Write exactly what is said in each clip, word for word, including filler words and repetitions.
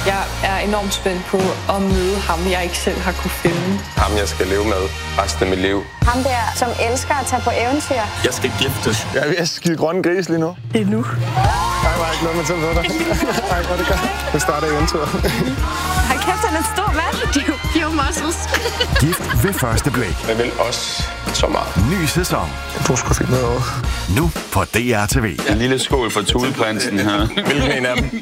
Jeg er enormt spændt på at møde ham, jeg ikke selv har kunne finde. Ham, jeg skal leve med resten af mit liv. Ham der, som elsker at tage på eventyr. Jeg skal giftes. Jeg er ved at skide grønne gris lige nu. Det er nu. Nej, jeg har ikke noget med til at dig. Nej, hvor det gør. Nu starter eventyret. Hold kæft, han er stor, hvad? Few muscles. Gift ved første blik. Jeg vil også så meget. Ny sæson. Du skulle finde noget over. Nu på D R T V. En lille skål for Tudeprinsen her. Hvilken en af dem?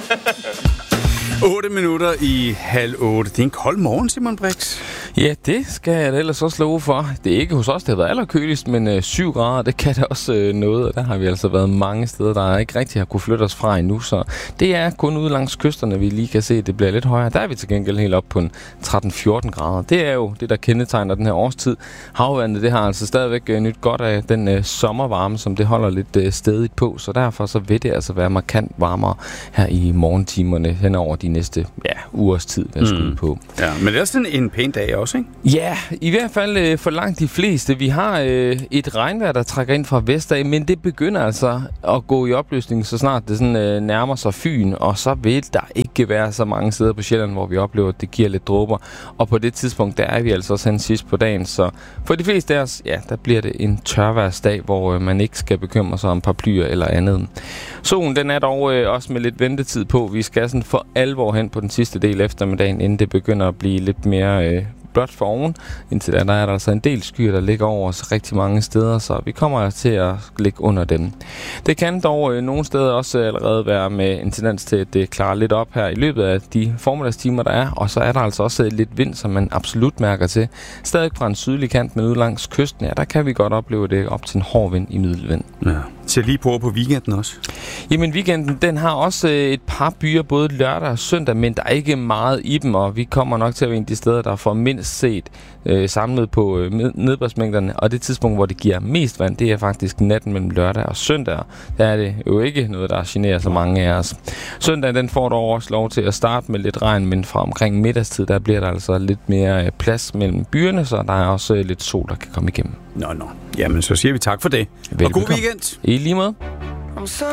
otte minutter i halv otte. Det er en kold morgen, Simon Brix. Ja, det skal jeg da ellers også love for. Det er ikke hos os, det har været allerkøligst, men øh, syv grader, det kan da også øh, noget. Og der har vi altså været mange steder, der ikke rigtig har kunne flytte os fra endnu. Så det er kun ude langs kysterne, vi lige kan se, at det bliver lidt højere. Der er vi til gengæld helt op på en tretten fjorten grader. Det er jo det, der kendetegner den her årstid. Havvandet, det har altså stadigvæk øh, nyt godt af den øh, sommervarme, som det holder lidt øh, stedigt på. Så derfor så vil det altså være markant varmere her i morgentimerne hen over de næste ja, ugers tid, hvad jeg skulle på. Ja, men det er sådan en pæn dag også, ikke? Ja, i hvert fald øh, for langt de fleste. Vi har øh, et regnvejr, der trækker ind fra vestdag, men det begynder altså at gå i opløsning, så snart det sådan, øh, nærmer sig Fyn, og så vil der ikke være så mange steder på Sjælland, hvor vi oplever, at det giver lidt dråber. Og på det tidspunkt, der er vi altså også hen sidst på dagen, så for de fleste af os, ja, der bliver det en tørværsdag, hvor øh, man ikke skal bekymre sig om paraplyer eller andet. Solen, den er dog øh, også med lidt ventetid på. Vi skal sådan for alvor hen på den sidste del eftermiddagen, inden det begynder at blive lidt mere øh, blot for oven. Indtil da, der er der altså en del skyer, der ligger over os rigtig mange steder, så vi kommer til at ligge under dem. Det kan dog øh, nogle steder også allerede være med en tendens til, at det klarer lidt op her i løbet af de formiddagstimer, der er, og så er der altså også lidt vind, som man absolut mærker til. Stadig fra en sydlig kant, men ude langs kysten, ja, der kan vi godt opleve det op til en hård vind i middelvind. Ja. Så lige på på weekenden også. Jamen, weekenden, den har også øh, et par byer, både lørdag og søndag, men der er ikke meget i dem, og vi kommer nok til at være en af de steder, der får mindst set øh, samlet på øh, nedbørsmængderne, og det tidspunkt, hvor det giver mest vand, det er faktisk natten mellem lørdag og søndag. Der er det jo ikke noget, der generer så mange af os. Søndag, den får dog også lov til at starte med lidt regn, men fra omkring middagstid, der bliver der altså lidt mere øh, plads mellem byerne, så der er også øh, lidt sol, der kan komme igennem. Nå, nå. Jamen, så siger vi tak for det. Velbekomme. Og god weekend. I lige måde.